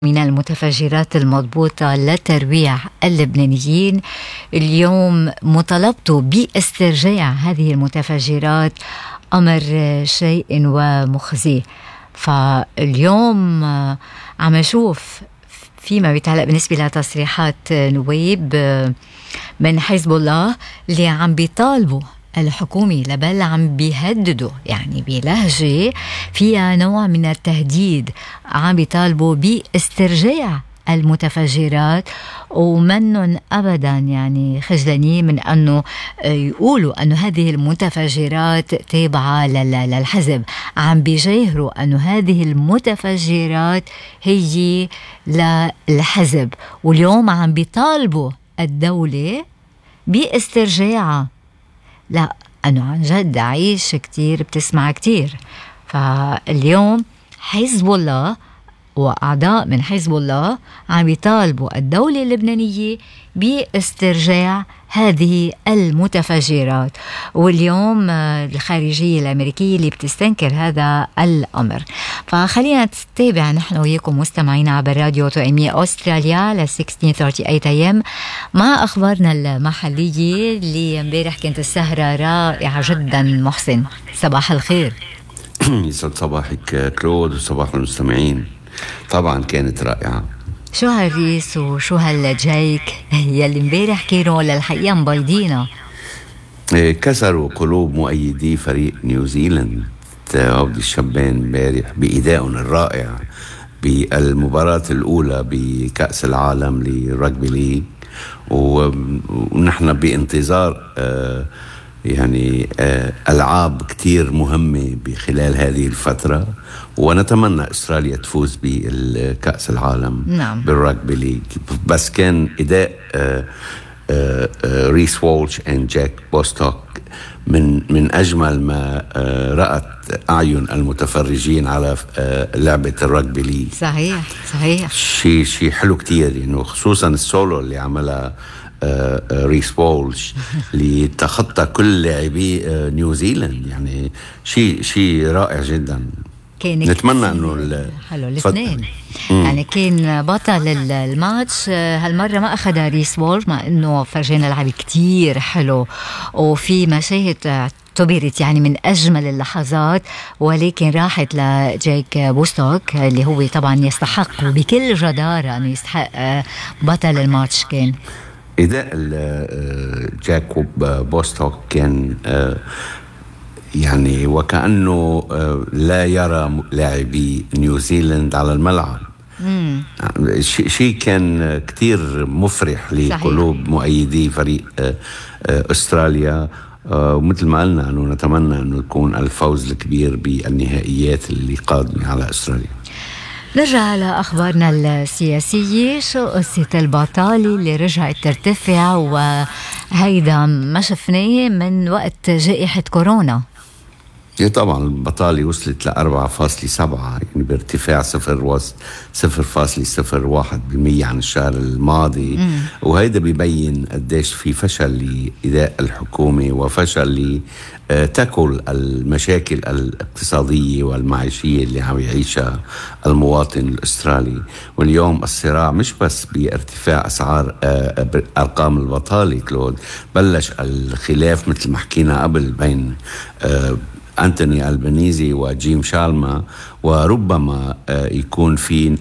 من المتفجرات المضبوطة لترويع اللبنانيين. اليوم مطالبته باسترجاع هذه المتفجرات أمر شيء ومخزي. فاليوم عم أشوف فيما بيتعلق بالنسبة لتصريحات نواب من حزب الله اللي عم بيطالبوا الحكومي لبل عم بيهددوا، يعني بلهجة فيها نوع من التهديد، عم بيطالبوا باسترجاع المتفجرات، ومنن أبدا يعني خجلانين من أنه يقولوا أنه هذه المتفجرات تابعة للحزب. عم بيجاهروا أنه هذه المتفجرات هي للحزب، واليوم عم بيطالبوا الدولة باسترجاعها. لا أنا عن جد عايش كتير بتسمع كتير. فاليوم حزب الله وأعضاء من حزب الله عم يطالبوا الدولة اللبنانية باسترجاع هذه المتفجرات، واليوم الخارجية الأمريكية اللي بتستنكر هذا الأمر. فخلينا نتابع نحن وياكم مستمعينا عبر راديو توأمية أستراليا ل 16:30 AM مع أخبارنا المحلية اللي امبارح كانت السهرة رائعة جدا. محسن صباح الخير. يسعد صباحك كلود وصباح المستمعين. طبعا كانت رائعة. شو هالريس وشو هالجايك يلي امبارح كانوا للحقيقة مبيضينا، كسروا قلوب مؤيدي فريق نيوزيلند هودي الشبان امبارح بإدائهم الرائع بالمباراة الأولى بكأس العالم للرجبي ليج، ونحن بانتظار يعني ألعاب كتير مهمة بخلال هذه الفترة، ونتمنى أستراليا تفوز بالكأس العالم. نعم. بالرجبي ليج. بس كان إداء ريس وولش وجاك بوستوك من أجمل ما رأت أعين المتفرجين على لعبة الرجبي ليج. صحيح صحيح. شيء حلو كتير يعني، خصوصا السولو اللي عملها ريس وولش اللي تخطى كل لاعبي نيوزيلند. يعني شيء رائع جدا. نتمنى انه حلو الاثنين. يعني كان بطل الماتش هالمرة ما أخذ ريس وولش، مع انه فرجينا لعب كتير حلو وفي مشاهد اعتبرت يعني من أجمل اللحظات، ولكن راحت لجاك بوستوك اللي هو طبعا يستحق بكل جدارة أنه يستحق بطل الماتش. كان إداء جاكوب بوستوك كان يعني وكأنه لا يرى لاعبي نيوزيلند على الملعب. شيء كان كتير مفرح لقلوب مؤيدي فريق أستراليا. ومثل ما قلنا أنه نتمنى أنه يكون الفوز الكبير بالنهائيات اللي قادمة على أستراليا. نرجع على أخبارنا السياسية. شو قصة البطالة اللي رجعت ترتفع، وهيدا ما شفناه من وقت جائحة كورونا؟ طبعا البطالة وصلت ل 4.7، يعني بارتفاع 0.01% عن الشهر الماضي. وهيدا بيبين قديش في فشل لإداء الحكومة وفشل لتاكل المشاكل الاقتصادية والمعيشية اللي عم يعيشها المواطن الأسترالي. واليوم الصراع مش بس بارتفاع أسعار أرقام البطالة كلود، بلش الخلاف مثل ما حكينا قبل بين أنتوني ألبانيزي وجيم شالما، وربما يكون في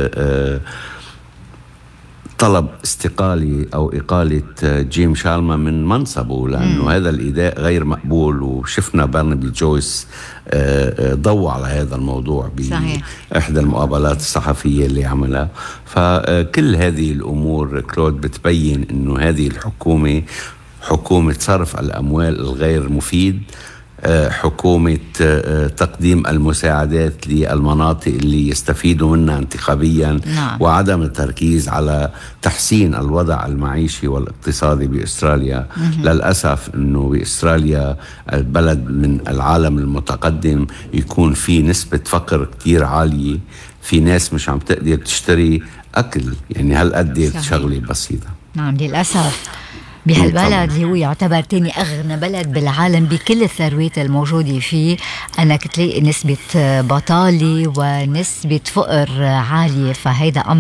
طلب استقالة أو إقالة جيم شالما من منصبه، لأنه هذا الإداء غير مقبول. وشفنا برنابي جويس ضوى على هذا الموضوع بإحدى المقابلات الصحفية اللي عملها. فكل هذه الأمور كلود بتبين أنه هذه الحكومة حكومة صرف الأموال الغير مفيد، حكومة تقديم المساعدات للمناطق اللي يستفيدوا منها انتخابيا. نعم. وعدم التركيز على تحسين الوضع المعيشي والاقتصادي بأستراليا. للأسف أنه بأستراليا البلد من العالم المتقدم يكون في نسبة فقر كتير عالية، في ناس مش عم تقدر تشتري أكل، يعني هالقد شغلة بسيطة. نعم للأسف. بهالبلد اللي هو يعتبر تاني أغنى بلد بالعالم بكل الثروات الموجودة فيه، أنك تلاقي نسبة بطالة ونسبة فقر عالية، فهيدا أمر